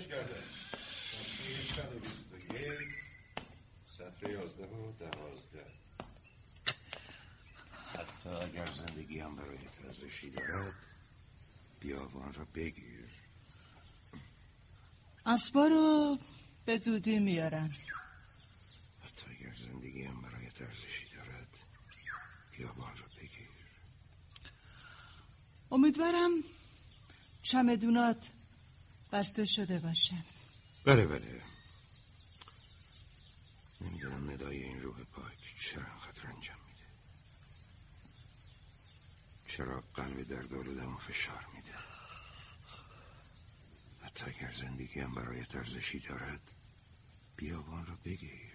کرده. صفحه 121 صفحه 11 و 12. حتی اگر زندگی هم برای ارزشی دارد بیا و آن را بگیر. اسبا رو به زودی میارن. حتی اگر زندگی هم برای ارزشی دارد بیا و آن را بگیر. امیدوارم چمدونات بسته شده باشه. بله. نمیدونم ندای این روح پاک چرا انقدر انجام میده. چرا قلب دردآلودم و فشار میده. حتی اگر زندگی هم برای ارزشی دارد بیا و آن را بگیر.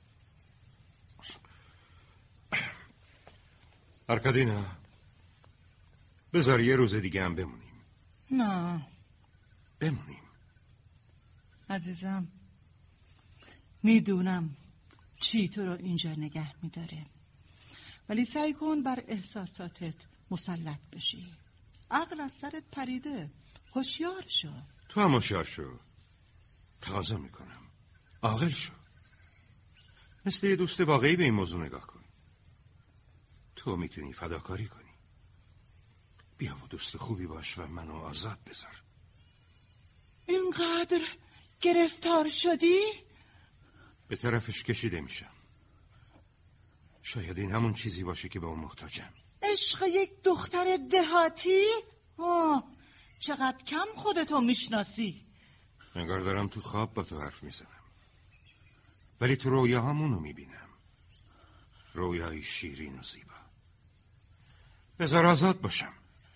آرکادینا بذار یه روز دیگه هم بمونیم. نه بمونیم عزیزم، میدونم چی تو رو اینجا نگه میداره، ولی سعی کن بر احساساتت مسلط بشی. عقل از سرت پریده، هوشیار شو. تو هم هوشیار شو. تقاضا میکنم عاقل شو. مثل یه دوست واقعی به این موضوع نگاه کن. تو میتونی فداکاری کنی. بیا و دوست خوبی باش و منو آزاد بذار. اینقدر گرفتار شدی؟ به طرفش کشیده میشم. شاید این همون چیزی باشه که به اون محتاجم. عشق یک دختر دهاتی؟ چقدر کم خودتو میشناسی. انگار دارم تو خواب با تو حرف میزنم، ولی تو رویاهامونو میبینم. رویای شیرین و زیبا. بذار آزاد باشم.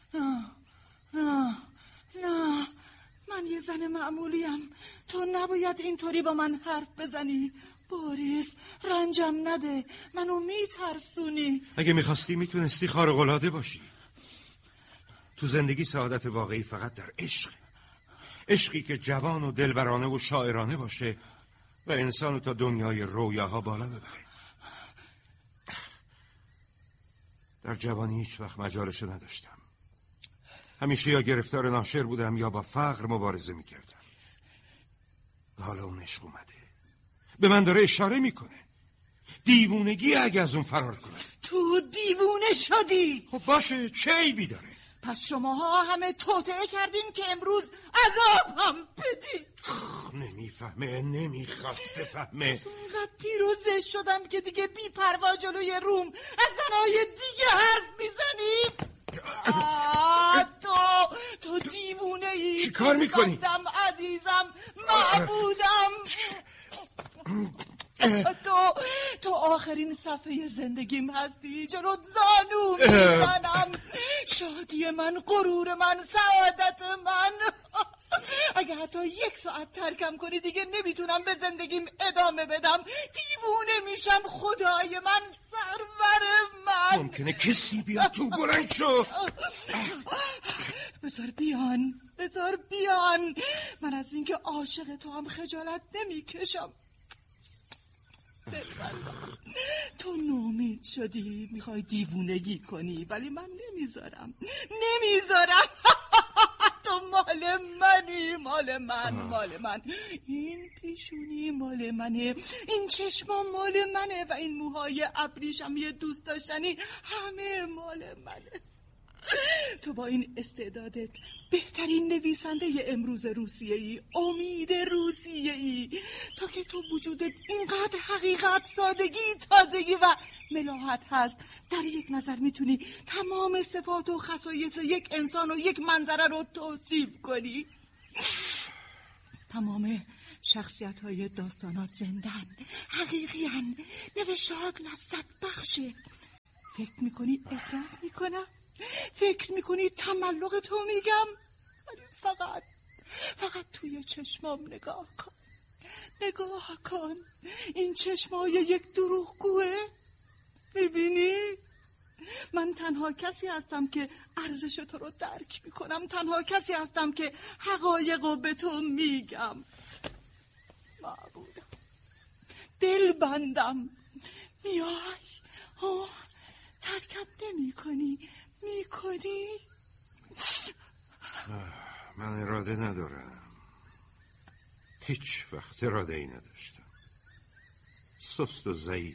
نه من یه زن معمولیم. تو نباید اینطوری با من حرف بزنی. بوریس رنجم نده، منو میترسونی. اگه میخواستی میتونستی خارق‌العاده باشی. تو زندگی سعادت واقعی فقط در عشق. عشقی که جوان و دلبرانه و شاعرانه باشه و انسانو تا دنیای رویاها بالا ببره. در جوانی هیچ وقت مجالشو نداشتم. همیشه یا گرفتار ناشر بودم یا با فقر مبارزه میکردم. حالا اون عشق اومده، به من داره اشاره میکنه. دیوونگی اگه از اون فرار کنم. تو دیوونه شدی. خب باشه، چه عیبی داره؟ پس شماها همه توطئه کردین که امروز عذاب هم بدین. نمیفهمه، نمیخواد بفهمه. از اونقدر پیروزه شدم که دیگه بی پروا جلوی روم از زنهای دیگه حرف میزنی. تو دیوونه ای. چی کار میکنی؟ عزیزم، معبودم. تو آخرین صفحه زندگیم هستی. جلوت زانو میزنم. شادی من، غرور من، سعادت من. اگه حتی 1 ساعت ترکم کنی دیگه نمیتونم به زندگیم ادامه بدم. دیوونه میشم. خدای من، سرور من. ممکنه کسی بیاد تو؟ بلند شو. بذار بیان. من از اینکه عاشق تو هم خجالت نمیکشم. تو نومید شدی، میخوای دیوونگی کنی، ولی من نمیذارم. تو مال منی، مال من. این پیشونی مال منه، این چشما مال منه و این موهای ابریشم یه دوست داشتنی همه مال منه. تو با این استعدادت بهترین نویسنده امروز روسیه‌ای، امید روسیه‌ای. تا که تو وجودت اینقدر حقیقت، سادگی، تازگی و ملاحت هست، در یک نظر میتونی تمام صفات و خصایص یک انسان و یک منظره رو توصیف کنی. تمام شخصیت‌های داستانات زندن، حقیقی‌ان، نوشته‌هات لذت بخشه. فکر میکنی اعتراف میکنم؟ فکر میکنی تملق تو میگم؟ ولی فقط توی چشمام نگاه کن. این چشمای یک دروغگوه. میبینی؟ من تنها کسی هستم که ارزش تو رو درک میکنم. تنها کسی هستم که حقایقو به تو میگم. معبودم، دل بندم. میای ترکم نمیکنی؟ من اراده ندارم. هیچ وقت اراده‌ای نداشتم. سست و ضعیف.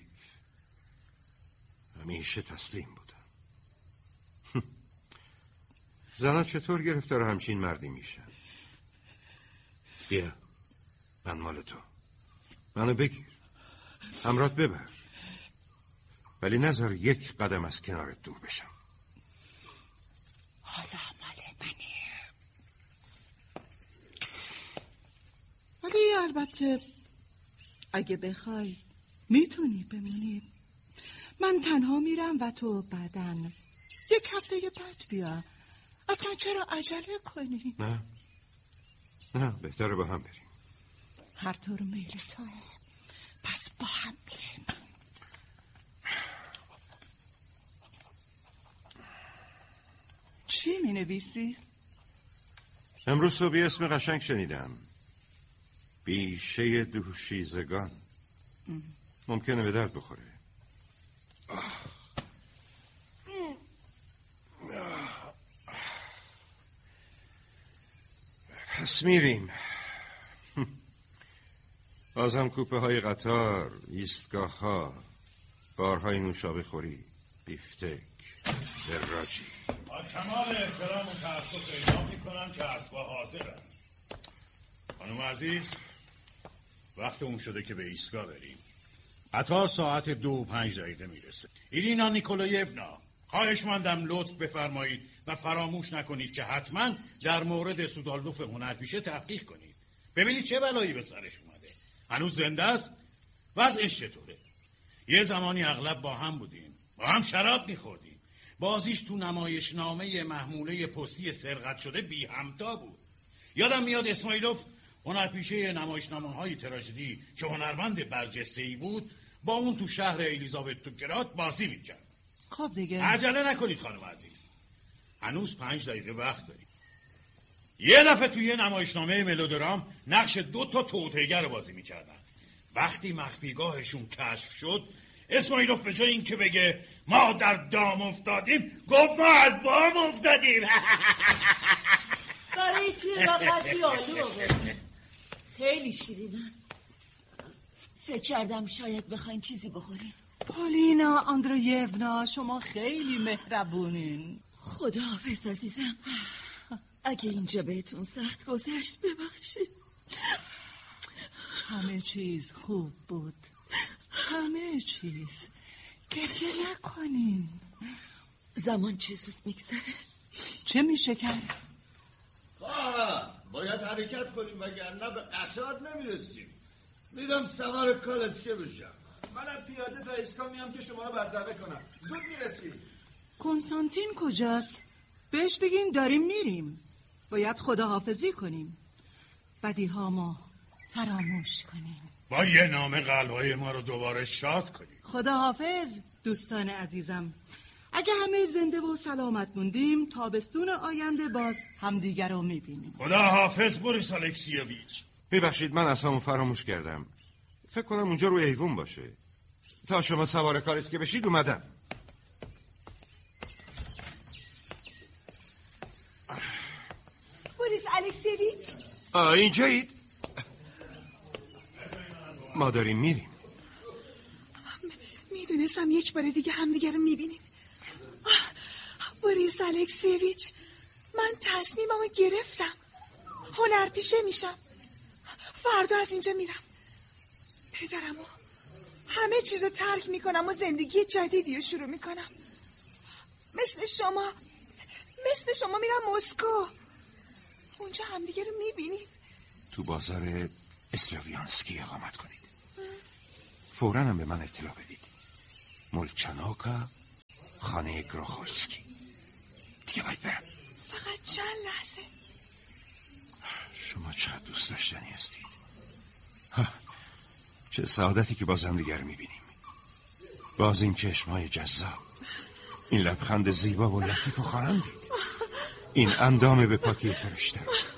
همیشه تسلیم بودم. زنها چطور گرفتار همچین مردی میشن؟ بیا، من مال تو. منو بگیر، همراهت ببر، ولی نذار یک قدم از کنارت دور بشم. حالا مال منه، ولی البته اگه بخوای میتونی بمونی. من تنها میرم و تو بعدن 1 هفته بعد بیا. اصلا چرا عجله کنی؟ نه بهتره با هم بریم. هر طور میل توه، پس با هم میریم. چی می نویسی؟ امروز صبحی اسم قشنگ شنیدم، بیشه دوشیزگان. ممکنه به درد بخوره. پس میریم. بازم کوپه های قطار، ایستگاه ها، بارهای نوشابه خوری، بیفتک، دراجی. با کمال احترام و تأسف اعلام میکنم که اسبا حاضرن. خانم عزیز، وقت اون شده که به ایستگاه بریم. قطار ساعت 2:05 میرسه. ایرینا نیکولایونا، خواهشمندم لطف بفرمایید و فراموش نکنید که حتما در مورد سودالدوف هنرپیشه تحقیق کنید. ببینید چه بلایی به سرش اومده. هنوز زنده است؟ وضعش چطوره؟ یه زمانی اغلب با هم بودیم، با هم شراب میخوردیم. بازیش تو نمایشنامه محموله پستی سرقت شده بی همتا بود. یادم میاد اسماعیلوف هنرپیشه نمایشنامه‌های تراژدی که هنرمند برجسته‌ای بود، با اون تو شهر الیزابتوگراد بازی میکرد. خب دیگه عجله نکنید خانم عزیز، هنوز 5 دقیقه وقت داریم. یه دفعه توی نمایشنامه ملودرام نقش 2 توطئه‌گر رو بازی میکردن. وقتی مخفیگاهشون کشف شد، اسماعیلوف به جای این که بگه ما در دام افتادیم، گفت ما از بام افتادیم. برای چی رقصی آلو خیلی شیرینن. فکر کردم شاید بخواین چیزی بخورین. پولینا آندرویونا، شما خیلی مهربونین. خداحافظ عزیزم. اگه اینجا بهتون سخت گذشت ببخشید. همه چیز خوب بود، همه چیز. گریه نکنین. زمان چه زود میگذره. چه میشه کرد؟ باید حرکت کنیم وگرنه به قطار نمیرسیم. میرم سوار کالسکه بشم. منم پیاده تا ایستگاه میام که شما رو بدرقه کنم. زود میرسیم. کنستانتین کجاست؟ بهش بگین داریم میریم. باید خداحافظی کنیم، بدیها ما فراموش کنیم. با یه نامه قلبای ما رو دوباره شاد کنیم. خداحافظ دوستان عزیزم. اگه همه زنده و سلامت موندیم، تابستون آینده باز همدیگر رو میبینیم. خداحافظ بوریس الکسیویچ. ببخشید من اصلا فراموش کردم. فکر کنم اونجا رو ایوون باشه. تا شما سوار کالسکه بشید اومدم. بوریس الکسیویچ، اینجایید؟ ما داریم میریم. میدونستم یک بار دیگه همدیگه رو میبینیم. بوریس الکسیویچ، من تصمیممو گرفتم. هنرپیشه میشم. فردا از اینجا میرم. پدرمو همه چیزو ترک میکنم و زندگی جدیدی رو شروع میکنم. مثل شما میرم مسکو. اونجا همدیگه رو میبینیم. تو بازار اسلاویانسکی اقامت کنید. فوراً هم به من اطلاع بدید. مولچانوکا، خانه گروخولسکی. دیگه باید برم. فقط چند لحظه. شما چقدر دوست داشتنی هستید. چه سعادتی که باز هم دیگر میبینیم. باز این چشمای جذاب، این لبخند زیبا و لطیف و خواهم دید، این اندام به پاکی فرشته.